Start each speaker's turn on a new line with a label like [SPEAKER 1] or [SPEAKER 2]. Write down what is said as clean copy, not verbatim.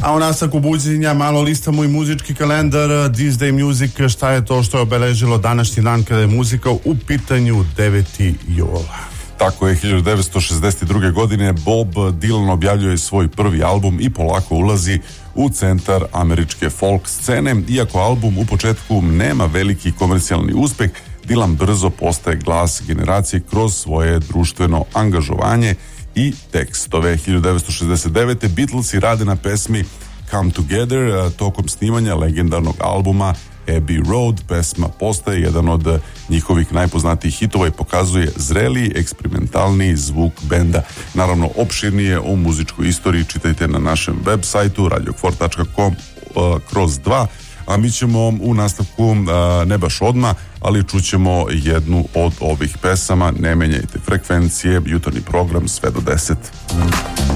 [SPEAKER 1] A u nastavku buđenja malo listamo i muzički kalendar This Day Music, šta je to što je obeležilo današnji dan kada je muzika u pitanju 9. jul.
[SPEAKER 2] Tako je, 1962. godine Bob Dylan objavljuje svoj prvi album i polako ulazi u centar američke folk scene. Iako album u početku nema veliki komercijalni uspeh, Dylan brzo postaje glas generacije kroz svoje društveno angažovanje i tekstove. 1969. Beatlesi rade na pesmi Come Together tokom snimanja legendarnog albuma Abbey Road. Pesma postaje jedan od njihovih najpoznatijih hitova i pokazuje zreliji, eksperimentalniji zvuk benda. Naravno, opširnije o muzičkoj istoriji čitajte na našem web sajtu radio4.com/2, a mi ćemo u nastavku, ne baš odmah, ali čućemo jednu od ovih pesama. Ne menjajte frekvencije, jutarnji program sve do 10.